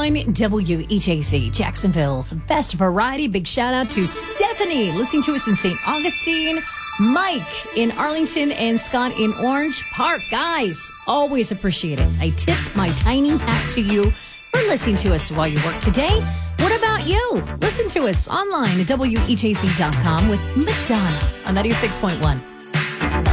WEJC, Jacksonville's best variety. Big shout out to Stephanie, listening to us in St. Augustine, Mike in Arlington, and Scott in Orange Park. Guys, always appreciate it. I tip my tiny hat to you for listening to us while you work today. What about you? Listen to us online at WEJC.com with McDonough on 96.1.